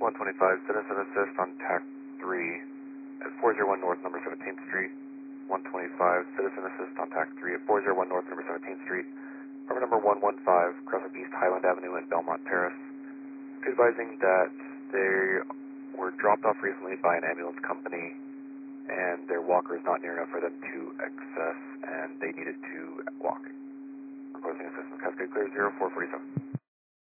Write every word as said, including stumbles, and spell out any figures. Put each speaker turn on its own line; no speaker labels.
one twenty-five, citizen assist on T A C three at four oh one North, number seventeenth Street. one twenty-five, citizen assist on T A C three at four oh one North, number seventeenth Street. Apartment number one one five, crossing East Highland Avenue and Belmont Terrace. Advising that they were dropped off recently by an ambulance company and their walker is not near enough for them to access and they needed to walk. Proposing assistance, Cascade Clear zero four forty-seven.